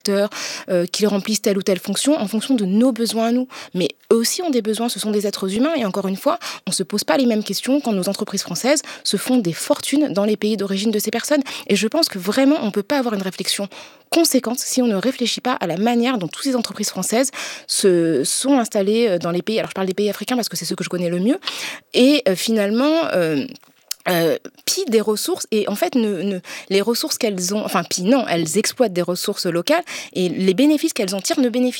qu'ils remplissent telle ou telle fonction en fonction de nos besoins à nous. Mais eux aussi ont des besoins, ce sont des êtres humains et encore une fois, on ne se pose pas les mêmes questions quand nos entreprises françaises se font des fortunes dans les pays d'origine de ces personnes. Et je pense que vraiment, on ne peut pas avoir une réflexion conséquente si on ne réfléchit pas à la manière dont toutes ces entreprises françaises se sont installées dans les pays. Alors je parle des pays africains parce que c'est ceux que je connais le mieux. Et finalement... pillent des ressources et en fait les ressources qu'elles ont, elles exploitent des ressources locales et les bénéfices qu'elles en tirent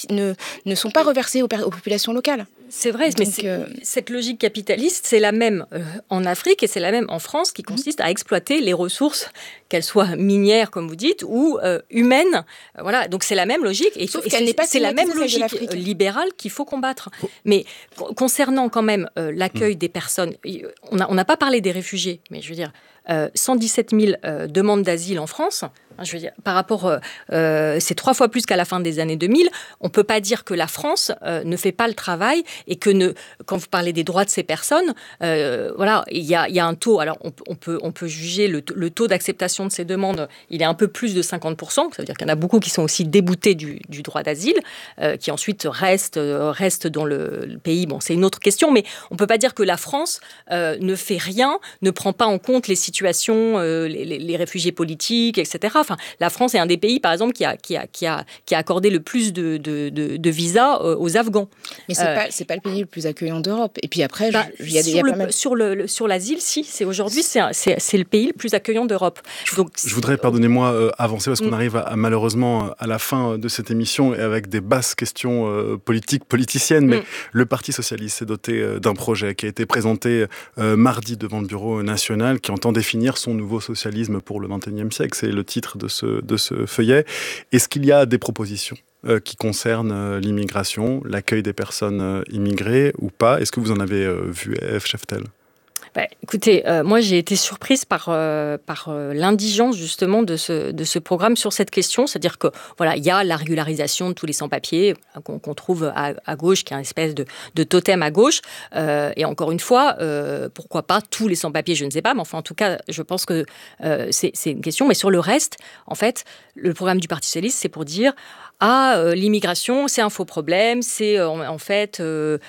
ne sont pas reversés aux populations locales. C'est vrai, mais cette logique capitaliste, c'est la même en Afrique et c'est la même en France qui consiste à exploiter les ressources, qu'elles soient minières, comme vous dites, ou humaines. Voilà, donc c'est la même logique. Et sauf qu'elle n'est pas c'est la même logique libérale qu'il faut combattre. Mais concernant quand même l'accueil des personnes, on n'a pas parlé des réfugiés, mais je veux dire, 117 000 demandes d'asile en France. Je veux dire, par rapport, c'est 3 fois plus qu'à la fin des années 2000. On ne peut pas dire que la France ne fait pas le travail et que quand vous parlez des droits de ces personnes, voilà, il y a un taux. Alors, on peut juger le taux d'acceptation de ces demandes. Il est un peu plus de 50%. Ça veut dire qu'il y en a beaucoup qui sont aussi déboutés du droit d'asile, qui ensuite restent dans le pays. Bon, c'est une autre question, mais on ne peut pas dire que la France ne fait rien, ne prend pas en compte les situations, les réfugiés politiques, etc. Enfin, la France est un des pays, par exemple, qui a accordé le plus de visas aux Afghans. Mais c'est pas le pays le plus accueillant d'Europe. Et puis après, il y a pas mal... sur l'asile, si. Aujourd'hui, c'est le pays le plus accueillant d'Europe. Donc, je voudrais, pardonnez-moi, avancer parce qu'on arrive malheureusement à la fin de cette émission et avec des basses questions politiciennes. Mais le Parti socialiste s'est doté d'un projet qui a été présenté mardi devant le Bureau national qui entend définir son nouveau socialisme pour le XXIe siècle. C'est le titre de ce feuillet. Est-ce qu'il y a des propositions qui concernent l'immigration, l'accueil des personnes immigrées ou pas? Est-ce que vous en avez vu, Ève Scheftel? Écoutez, moi j'ai été surprise par l'indigence justement de ce programme sur cette question, c'est-à-dire que voilà, il y a la régularisation de tous les sans-papiers qu'on trouve à gauche, qui est une espèce de totem à gauche, et encore une fois, pourquoi pas tous les sans-papiers, je ne sais pas, mais enfin en tout cas, je pense que c'est une question. Mais sur le reste, en fait, le programme du Parti socialiste, c'est pour dire l'immigration, c'est un faux problème, c'est en fait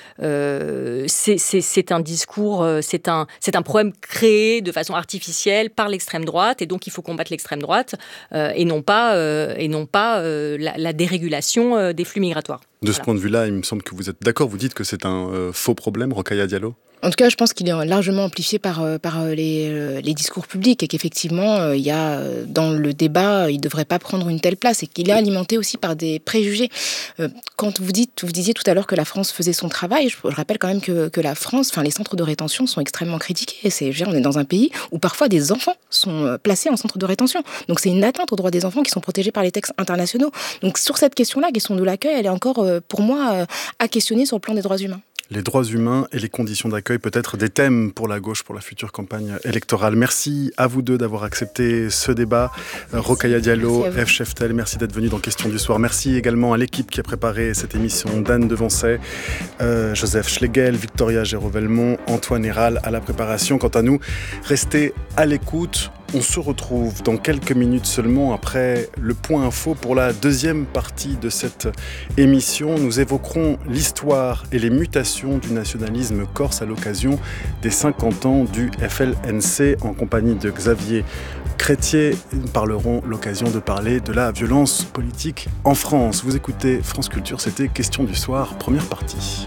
c'est un discours, c'est un problème créé de façon artificielle par l'extrême droite et donc il faut combattre l'extrême droite et non pas la dérégulation des flux migratoires. De ce point de vue-là, il me semble que vous êtes d'accord, vous dites que c'est un faux problème, Rokhaya Diallo? En tout cas, je pense qu'il est largement amplifié par les discours publics et qu'effectivement, il y a dans le débat, il ne devrait pas prendre une telle place et qu'il est alimenté aussi par des préjugés. Quand vous disiez tout à l'heure que la France faisait son travail, je rappelle quand même que la France, enfin les centres de rétention sont extrêmement critiqués. On est dans un pays où parfois des enfants sont placés en centre de rétention. Donc c'est une atteinte aux droits des enfants qui sont protégés par les textes internationaux. Donc sur cette question-là, question de l'accueil, elle est encore pour moi à questionner sur le plan des droits humains. Les droits humains et les conditions d'accueil, peut-être des thèmes pour la gauche, pour la future campagne électorale. Merci à vous deux d'avoir accepté ce débat. Rokhaya Diallo, Ève Scheftel, merci d'être venus dans Question du Soir. Merci également à l'équipe qui a préparé cette émission, Dan Devancey, Joseph Schlegel, Victoria Géraud-Velmont, Antoine Héral à la préparation. Quant à nous, restez à l'écoute. On se retrouve dans quelques minutes seulement après le point info pour la deuxième partie de cette émission. Nous évoquerons l'histoire et les mutations du nationalisme corse à l'occasion des 50 ans du FLNC en compagnie de Xavier Chrétier. Nous parlerons l'occasion de parler de la violence politique en France. Vous écoutez France Culture, c'était Question du Soir, première partie.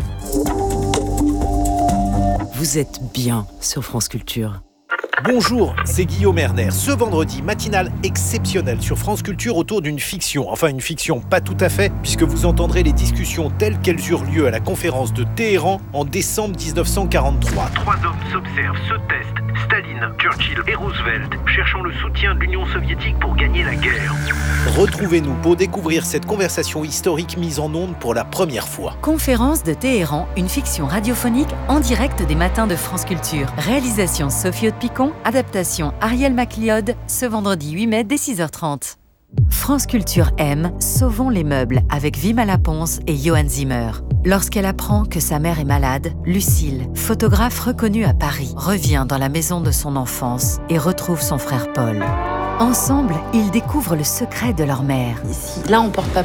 Vous êtes bien sur France Culture. Bonjour, c'est Guillaume Erner. Ce vendredi, matinale exceptionnelle sur France Culture autour d'une fiction. Enfin, une fiction pas tout à fait, puisque vous entendrez les discussions telles qu'elles eurent lieu à la conférence de Téhéran en décembre 1943. 3 hommes s'observent, se testent. Staline, Churchill et Roosevelt, cherchant le soutien de l'Union soviétique pour gagner la guerre. Retrouvez-nous pour découvrir cette conversation historique mise en onde pour la première fois. Conférence de Téhéran, une fiction radiophonique en direct des matins de France Culture. Réalisation Sophie Aude-Picon, adaptation Ariel MacLeod, ce vendredi 8 mai dès 6h30. France Culture aime Sauvons les meubles avec Vima Laponce et Johan Zimmer. Lorsqu'elle apprend que sa mère est malade, Lucille, photographe reconnue à Paris, revient dans la maison de son enfance et retrouve son frère Paul. Ensemble, ils découvrent le secret de leur mère. Si là on porte pas